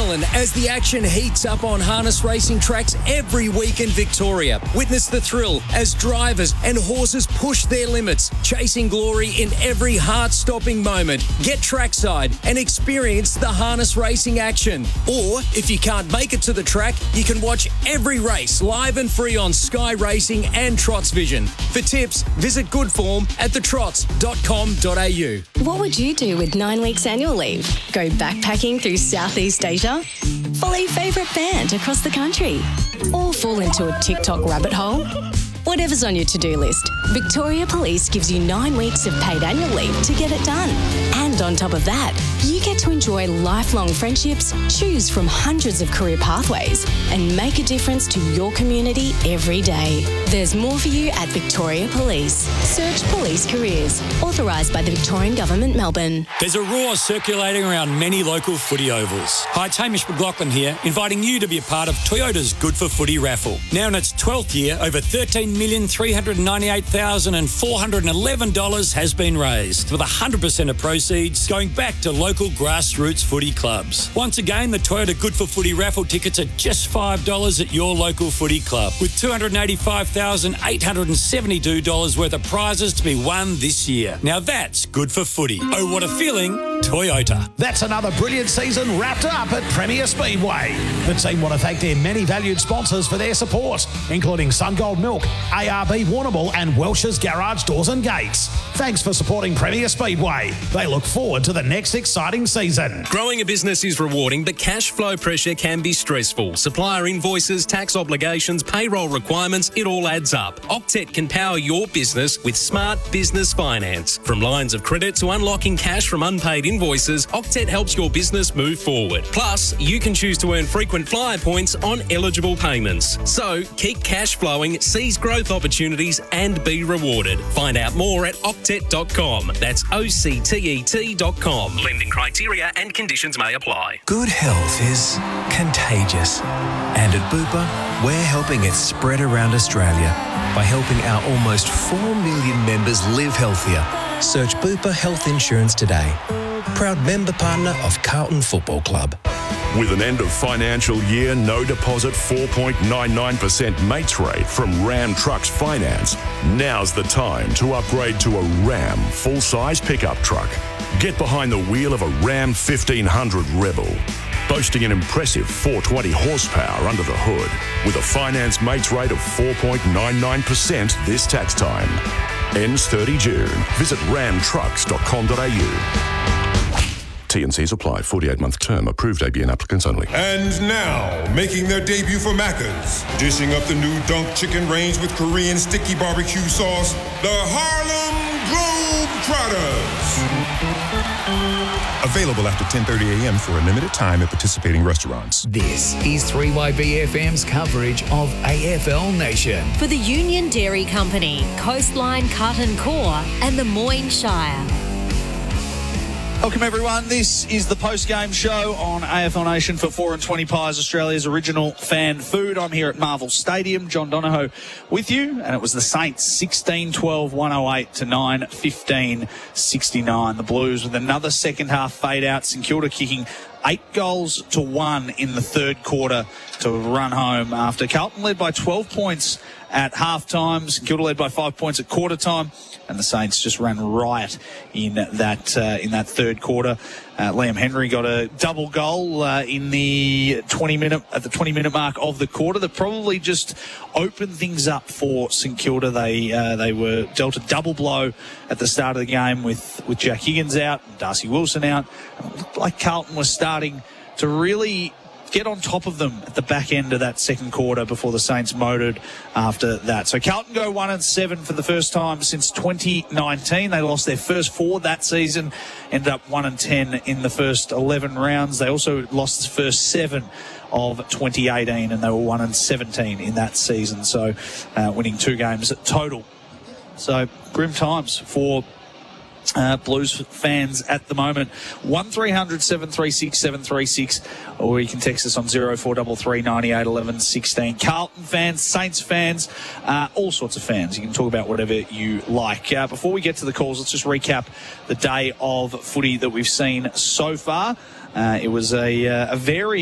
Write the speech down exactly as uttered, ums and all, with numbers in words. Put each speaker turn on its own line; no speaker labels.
adrenaline as the action heats up on harness racing tracks every week in Victoria. Witness the thrill as drivers and horses push their limits, chasing glory in every heart-stopping moment. Get trackside and experience the harness racing action. Or, if you can't make it to the track, you can watch every race live and free on Sky Racing and Trots Vision. For tips, visit Goodform at the trots dot com dot a u.
What would you do with nine weeks annual leave? Go backpacking through Southeast Asia? Follow your favourite band across the country? Or fall into a TikTok rabbit hole? Whatever's on your to-do list, Victoria Police gives you nine weeks of paid annual leave to get it done. And on top of that, you get to enjoy lifelong friendships, choose from hundreds of career pathways, and make a difference to your community every day. There's more for you at Victoria Police. Search Police Careers. Authorised by the Victorian Government, Melbourne.
There's a roar circulating around many local footy ovals. Hi, it's Hamish McLaughlin here, inviting you to be a part of Toyota's Good for Footy raffle. Now in its twelfth year, over thirteen million three hundred ninety-eight thousand four hundred eleven dollars has been raised, with one hundred percent of proceeds going back to local grassroots footy clubs. Once again, the Toyota Good for Footy raffle tickets are just five dollars at your local footy club, with two hundred eighty-five thousand eight hundred seventy-two dollars worth of prizes to be won this year. Now that's good for footy. Oh, what a feeling, Toyota.
That's another brilliant season wrapped up at Premier Speedway. The team want to thank their many valued sponsors for their support, including SunGold Milk, A R B Warrnambool and Welsh's Garage Doors and Gates. Thanks for supporting Premier Speedway. They look forward to the next exciting season.
Growing a business is rewarding, but cash flow pressure can be stressful. Supplier invoices, tax obligations, payroll requirements, it all adds up. Octet can power your business with smart business finance. From lines of credit to unlocking cash from unpaid invoices, Octet helps your business move forward. Plus, you can choose to earn frequent flyer points on eligible payments. So, keep cash flowing, seize growth opportunities and be rewarded. Find out more at octet dot com. That's O C T E T dot com. Lending criteria and conditions may apply.
Good health is contagious. And at Bupa, we're helping it spread around Australia by helping our almost four million members live healthier. Search Bupa Health Insurance today. Proud member partner of Carlton Football Club.
With an end of financial year, no deposit four point nine nine percent mates rate from Ram Trucks Finance, now's the time to upgrade to a Ram full-size pickup truck. Get behind the wheel of a Ram fifteen hundred Rebel, boasting an impressive four hundred twenty horsepower under the hood, with a finance mates rate of four point nine nine percent this tax time. Ends thirty June. Visit ram trucks dot com dot a u. T and Cs apply. forty-eight month term. Approved A B N applicants only.
And now, making their debut for Macca's, dishing up the new Dunk Chicken range with Korean sticky barbecue sauce, the Harlem Globetrotters. Available after ten thirty a.m. for a limited time at participating restaurants.
This is three Y B F M's coverage of A F L Nation.
For the Union Dairy Company, Coastline Cut and Core and the Moyne Shire.
Welcome everyone, this is the post-game show on A F L Nation for four and twenty Pies, Australia's original fan food. I'm here at Marvel Stadium, John Donohoe with you, and it was the Saints sixteen twelve, one oh eight to nine fifteen sixty-nine. The Blues with another second half fade out, St Kilda kicking eight goals to one in the third quarter to run home after Carlton led by twelve points at half-time. St Kilda led by five points at quarter-time, and the Saints just ran riot in that uh, in that third quarter. Uh, Liam Henry got a double goal uh, in the twenty minute at the twenty minute mark of the quarter that probably just opened things up for St Kilda. They uh, they were dealt a double blow at the start of the game with with Jack Higgins out and Darcy Wilson out. And it looked like Carlton was starting to really get on top of them at the back end of that second quarter before the Saints motored after that. So Carlton go one and seven for the first time since twenty nineteen. They lost their first four that season, ended up one and ten in the first eleven rounds. They also lost the first seven of twenty eighteen, and they were one and seventeen in that season. So uh, winning two games total. So grim times for Uh, Blues fans at the moment. one three hundred seven three six seven three six, or you can text us on zero four three three nine eight one one one six. Carlton fans, Saints fans, uh, all sorts of fans. You can talk about whatever you like. Uh, before we get to the calls, let's just recap the day of footy that we've seen so far. Uh, it was a, uh, a very